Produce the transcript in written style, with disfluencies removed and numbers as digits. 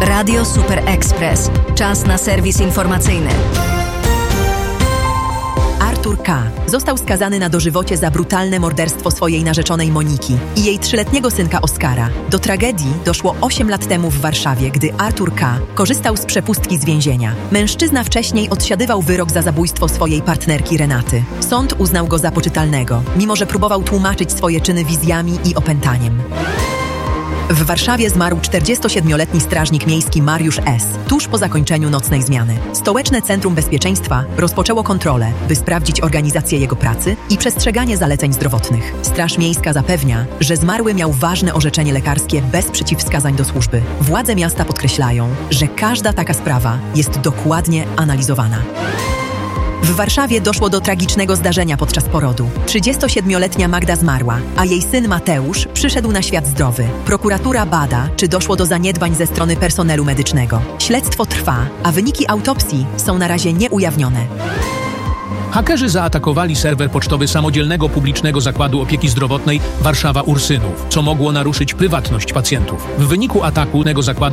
Radio Super Express. Czas na serwis informacyjny. Artur K. został skazany na dożywocie za brutalne morderstwo swojej narzeczonej Moniki i jej 3-letniego synka Oskara. Do tragedii doszło 8 lat temu w Warszawie, gdy Artur K. korzystał z przepustki z więzienia. Mężczyzna wcześniej odsiadywał wyrok za zabójstwo swojej partnerki Renaty. Sąd uznał go za poczytalnego, mimo że próbował tłumaczyć swoje czyny wizjami i opętaniem. W Warszawie zmarł 47-letni strażnik miejski Mariusz S. tuż po zakończeniu nocnej zmiany. Stołeczne Centrum Bezpieczeństwa rozpoczęło kontrolę, by sprawdzić organizację jego pracy i przestrzeganie zaleceń zdrowotnych. Straż Miejska zapewnia, że zmarły miał ważne orzeczenie lekarskie bez przeciwwskazań do służby. Władze miasta podkreślają, że każda taka sprawa jest dokładnie analizowana. W Warszawie doszło do tragicznego zdarzenia podczas porodu. 37-letnia Magda zmarła, a jej syn Mateusz przyszedł na świat zdrowy. Prokuratura bada, czy doszło do zaniedbań ze strony personelu medycznego. Śledztwo trwa, a wyniki autopsji są na razie nieujawnione. Hakerzy zaatakowali serwer pocztowy Samodzielnego Publicznego Zakładu Opieki Zdrowotnej Warszawa-Ursynów, co mogło naruszyć prywatność pacjentów. W wyniku ataku tego zakładu